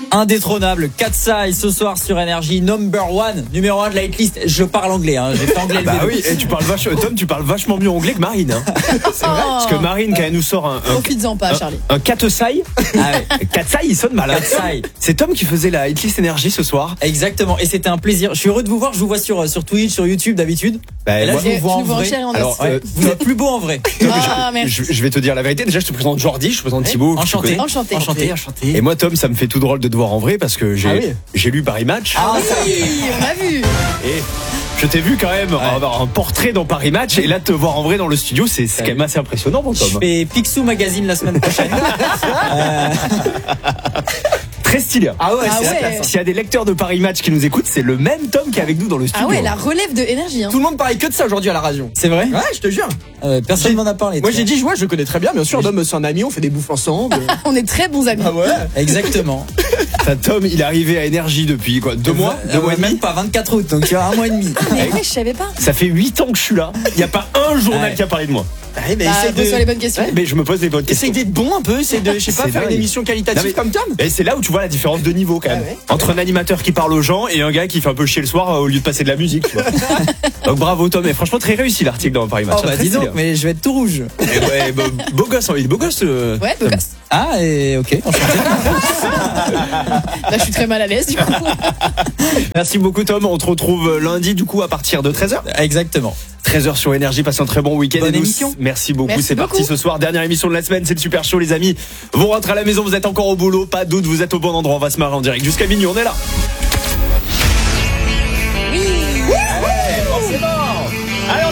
Indétrônable, Katsai ce soir sur Énergie, numéro 1 de la hitlist. Je parle anglais, j'ai fait anglais. Bah oui, et Tom, tu parles vachement mieux anglais que Marine. C'est vrai. Parce que Marine, quand elle nous sort profites-en pas, Charlie. un Katsai. Katsai, il sonne malade. Katsai. C'est Tom qui faisait la hitlist Énergie ce soir. Exactement, et c'était un plaisir. Je suis heureux de vous voir. Je vous vois sur Twitch, sur YouTube d'habitude. Bah, et là, moi, je vous vois en vrai. Alors, vous êtes plus beau en vrai. Merci. Je vais te dire la vérité. Déjà, je te présente Jordi, je te présente Thibaut. Enchanté. Enchanté. Et moi, Tom, ça me fait tout drôle de te voir en vrai parce que j'ai lu Paris Match. Oui, on a vu. Et je t'ai vu quand même avoir un portrait dans Paris Match et là te voir en vrai dans le studio, c'est quand même assez impressionnant pour Tom. Je fais Picsou Magazine la semaine prochaine. Très stylé. C'est S'il y a des lecteurs de Paris Match qui nous écoutent, c'est le même Tom qui est avec nous dans le studio. Ah ouais, la relève de Énergie. Tout le monde parlait que de ça aujourd'hui à la radio. C'est vrai? Ouais, je te jure. Personne m'en a parlé. Moi j'ai dit, je le connais très bien sûr. Dom, c'est un ami, on fait des bouffes ensemble. On est très bons amis. Ah ouais. Exactement. Tom, il est arrivé à Énergie depuis quoi, 2 mois, 2 mois et demi. Même pas 24 août, donc il y a 1 mois et demi. Mais ouais, je savais pas. Ça fait 8 ans que je suis là. Il n'y a pas un journal qui a parlé de moi. Mais pose-toi les bonnes questions. Mais je me pose les bonnes questions. Essaye d'être bon un peu, essaye de, je sais pas, C'est faire dingue. une émission qualitative comme Tom. Et c'est là où tu vois la différence de niveau quand même. Ah ouais. Entre un animateur qui parle aux gens et un gars qui fait un peu chier le soir au lieu de passer de la musique. Tu vois. Donc bravo Tom, et franchement très réussi l'article dans Paris Match. Oh bah Très dis donc, stylé. mais je vais être tout rouge. Et ouais, beau gosse, il est beau gosse. Ouais, beau gosse. Ah, et ok, enchanté. Là, je suis très mal à l'aise du coup. Merci beaucoup Tom, on te retrouve lundi du coup à partir de 13h. Exactement. 13h sur Énergie, passez un très bon week-end. Bonne et nous, émission. Merci beaucoup, Merci c'est parti beaucoup. ce soir. Dernière émission de la semaine, c'est le Super Show les amis. Vous rentrez à la maison, vous êtes encore au boulot, pas de doute, vous êtes au bon endroit, on va se marrer en direct jusqu'à minuit, on est là.